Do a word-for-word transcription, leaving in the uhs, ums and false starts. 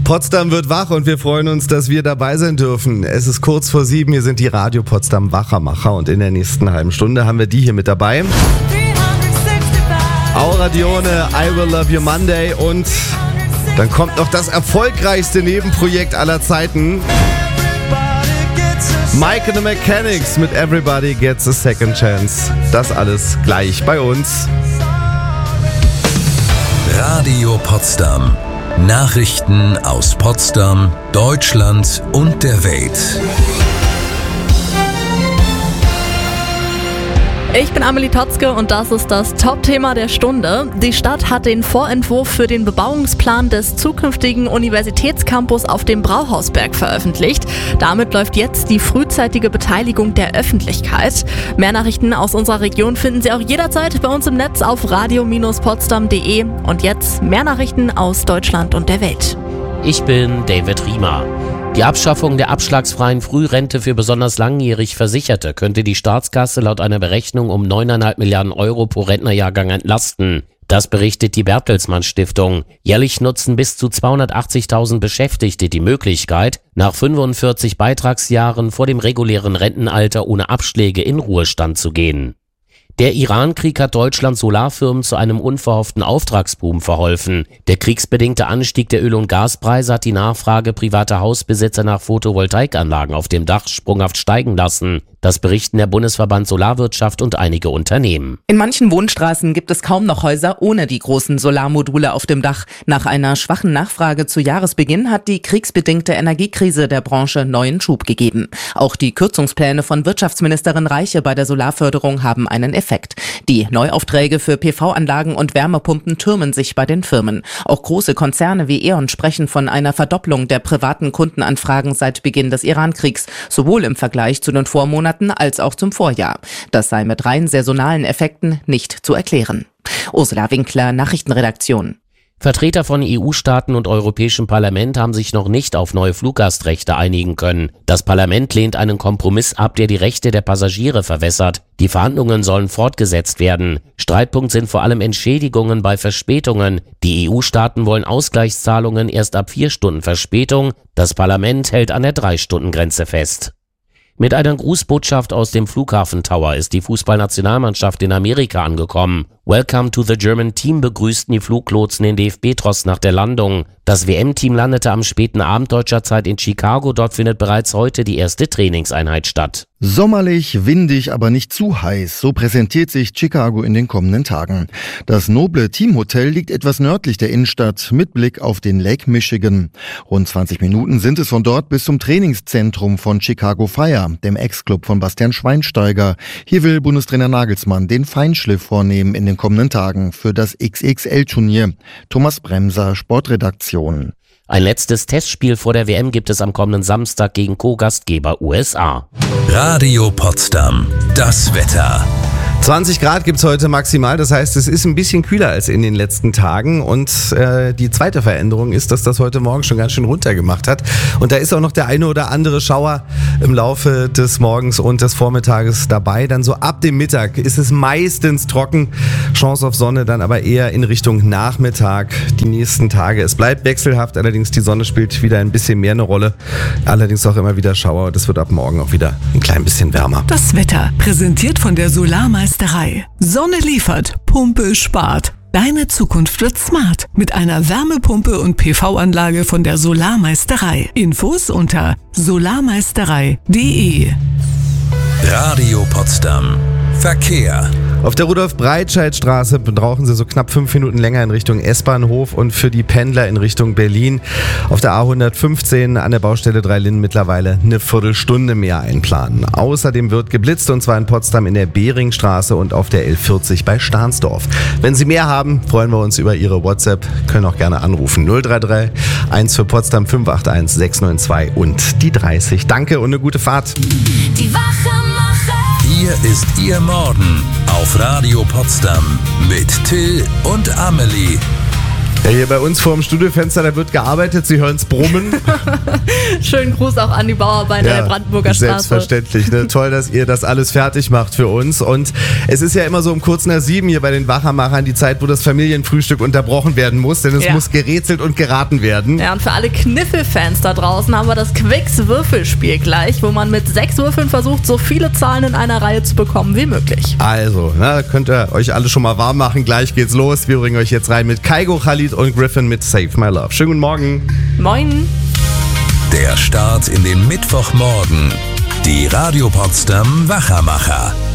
Potsdam wird wach und wir freuen uns, dass wir dabei sein dürfen. Es ist kurz vor sieben, hier sind die Radio Potsdam Wachermacher und in der nächsten halben Stunde haben wir die hier mit dabei. Aura Dione, I Will Love You Monday und dann kommt noch das erfolgreichste Nebenprojekt aller Zeiten. Mike and the Mechanics mit Everybody Gets a Second Chance. Das alles gleich bei uns. Radio Potsdam. Nachrichten aus Potsdam, Deutschland und der Welt. Ich bin Amelie Totzke und das ist das Top-Thema der Stunde. Die Stadt hat den Vorentwurf für den Bebauungsplan des zukünftigen Universitätscampus auf dem Brauhausberg veröffentlicht. Damit läuft jetzt die frühzeitige Beteiligung der Öffentlichkeit. Mehr Nachrichten aus unserer Region finden Sie auch jederzeit bei uns im Netz auf radio Bindestrich potsdam punkt de. Und jetzt mehr Nachrichten aus Deutschland und der Welt. Ich bin David Riemer. Die Abschaffung der abschlagsfreien Frührente für besonders langjährig Versicherte könnte die Staatskasse laut einer Berechnung um neun Komma fünf Milliarden Euro pro Rentnerjahrgang entlasten. Das berichtet die Bertelsmann Stiftung. Jährlich nutzen bis zu zweihundertachtzigtausend Beschäftigte die Möglichkeit, nach fünfundvierzig Beitragsjahren vor dem regulären Rentenalter ohne Abschläge in Ruhestand zu gehen. Der Iran-Krieg hat Deutschlands Solarfirmen zu einem unverhofften Auftragsboom verholfen. Der kriegsbedingte Anstieg der Öl- und Gaspreise hat die Nachfrage privater Hausbesitzer nach Photovoltaikanlagen auf dem Dach sprunghaft steigen lassen. Das berichten der Bundesverband Solarwirtschaft und einige Unternehmen. In manchen Wohnstraßen gibt es kaum noch Häuser ohne die großen Solarmodule auf dem Dach. Nach einer schwachen Nachfrage zu Jahresbeginn hat die kriegsbedingte Energiekrise der Branche neuen Schub gegeben. Auch die Kürzungspläne von Wirtschaftsministerin Reiche bei der Solarförderung haben einen Effekt. Die Neuaufträge für P V-Anlagen und Wärmepumpen türmen sich bei den Firmen. Auch große Konzerne wie E.ON sprechen von einer Verdopplung der privaten Kundenanfragen seit Beginn des Iran-Kriegs, sowohl im Vergleich zu den Vormonaten als auch zum Vorjahr. Das sei mit rein saisonalen Effekten nicht zu erklären. Ursula Winkler, Nachrichtenredaktion. Vertreter von E U-Staaten und Europäischem Parlament haben sich noch nicht auf neue Fluggastrechte einigen können. Das Parlament lehnt einen Kompromiss ab, der die Rechte der Passagiere verwässert. Die Verhandlungen sollen fortgesetzt werden. Streitpunkt sind vor allem Entschädigungen bei Verspätungen. Die E U-Staaten wollen Ausgleichszahlungen erst ab vier Stunden Verspätung. Das Parlament hält an der Drei-Stunden-Grenze fest. Mit einer Grußbotschaft aus dem Flughafen Tower ist die Fußballnationalmannschaft in Amerika angekommen. Welcome to the German Team begrüßten die Fluglotsen den D F B-Tross nach der Landung. Das W M-Team landete am späten Abend deutscher Zeit in Chicago. Dort findet bereits heute die erste Trainingseinheit statt. Sommerlich, windig, aber nicht zu heiß. So präsentiert sich Chicago in den kommenden Tagen. Das noble Teamhotel liegt etwas nördlich der Innenstadt mit Blick auf den Lake Michigan. Rund zwanzig Minuten sind es von dort bis zum Trainingszentrum von Chicago Fire, dem Ex-Club von Bastian Schweinsteiger. Hier will Bundestrainer Nagelsmann den Feinschliff vornehmen in den kommenden Tagen für das X X L-Turnier. Thomas Bremser, Sportredaktion. Ein letztes Testspiel vor der W M gibt es am kommenden Samstag gegen Co-Gastgeber U S A. Radio Potsdam. Das Wetter. zwanzig Grad gibt's heute maximal, das heißt, es ist ein bisschen kühler als in den letzten Tagen und äh, die zweite Veränderung ist, dass das heute Morgen schon ganz schön runtergemacht hat und da ist auch noch der eine oder andere Schauer im Laufe des Morgens und des Vormittages dabei. Dann so ab dem Mittag ist es meistens trocken, Chance auf Sonne dann aber eher in Richtung Nachmittag die nächsten Tage. Es bleibt wechselhaft, allerdings die Sonne spielt wieder ein bisschen mehr eine Rolle, allerdings auch immer wieder Schauer. Das wird ab morgen auch wieder ein klein bisschen wärmer. Das Wetter, präsentiert von der Solarmeisterei. Sonne liefert, Pumpe spart. Deine Zukunft wird smart mit einer Wärmepumpe und P V-Anlage von der Solarmeisterei. Infos unter solarmeisterei punkt de. Radio Potsdam. Verkehr. Auf der Rudolf-Breitscheid-Straße brauchen Sie so knapp fünf Minuten länger in Richtung S-Bahnhof und für die Pendler in Richtung Berlin auf der A hundertfünfzehn an der Baustelle drei Linden mittlerweile eine Viertelstunde mehr einplanen. Außerdem wird geblitzt und zwar in Potsdam in der Beringstraße und auf der L vierzig bei Stahnsdorf. Wenn Sie mehr haben, freuen wir uns über Ihre WhatsApp, können auch gerne anrufen. null drei drei eins für Potsdam fünf acht eins sechs neun zwei und die dreißig. Danke und eine gute Fahrt. Die Wachermacher. Hier ist Ihr Morgen auf Radio Potsdam mit Till und Amelie. Ja, hier bei uns vor dem Studiofenster, da wird gearbeitet, Sie hören es brummen. Schönen Gruß auch an die Bauarbeiter der Brandenburger Straße. Selbstverständlich. Ne? Toll, dass ihr das alles fertig macht für uns. Und es ist ja immer so um kurz nach sieben hier bei den Wachermachern die Zeit, wo das Familienfrühstück unterbrochen werden muss, denn es Ja. muss gerätselt und geraten werden. Ja, und für alle Kniffelfans da draußen haben wir das Quicks-Würfelspiel gleich, wo man mit sechs Würfeln versucht, so viele Zahlen in einer Reihe zu bekommen wie möglich. Also, na, könnt ihr euch alle schon mal warm machen. Gleich geht's los. Wir bringen euch jetzt rein mit Kaigo, Khalid und Griffin mit Save My Love. Schönen guten Morgen. Moin. Der Start in den Mittwochmorgen. Die Radio Potsdam Wachermacher.